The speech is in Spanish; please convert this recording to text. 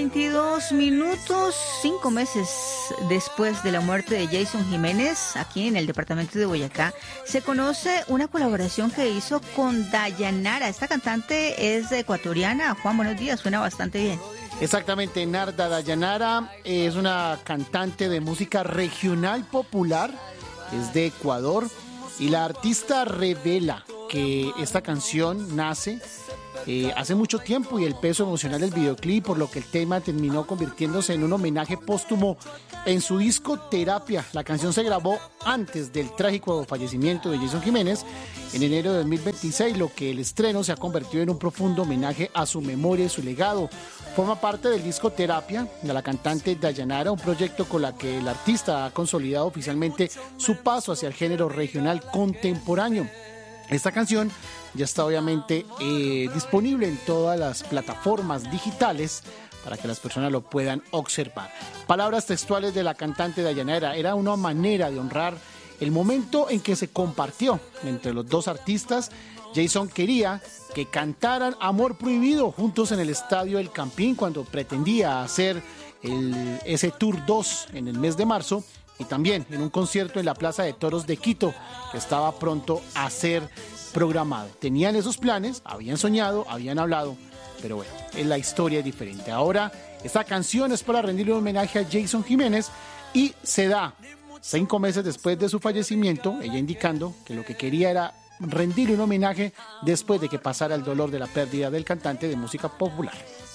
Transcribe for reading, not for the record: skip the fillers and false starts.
8:22, 5 meses después de la muerte de Jason Jiménez, aquí en el departamento de Boyacá, se conoce una colaboración que hizo con Dayanara. Esta cantante es ecuatoriana. Juan, buenos días, suena bastante bien. Exactamente, Narda Dayanara es una cantante de música regional popular, es de Ecuador, y la artista revela que esta canción nace hace mucho tiempo y el peso emocional del videoclip, por lo que el tema terminó convirtiéndose en un homenaje póstumo en su disco Terapia. La canción se grabó antes del trágico fallecimiento de Jason Jiménez en enero de 2026, lo que el estreno se ha convertido en un profundo homenaje a su memoria y su legado. Forma parte del disco Terapia de la cantante Dayanara, un proyecto con la que el artista ha consolidado oficialmente su paso hacia el género regional contemporáneo. Esta canción ya está obviamente disponible en todas las plataformas digitales para que las personas lo puedan observar. Palabras textuales de la cantante Dayanara: era una manera de honrar el momento en que se compartió entre los dos artistas. Jason quería que cantaran Amor Prohibido juntos en el Estadio El Campín cuando pretendía hacer ese Tour 2 en el mes de marzo, y también en un concierto en la Plaza de Toros de Quito que estaba pronto a ser programado. Tenían esos planes, habían soñado, habían hablado, pero bueno, la historia es diferente. Ahora esta canción es para rendirle un homenaje a Jason Jiménez y se da 5 meses después de su fallecimiento, ella indicando que lo que quería era rendirle un homenaje después de que pasara el dolor de la pérdida del cantante de música popular.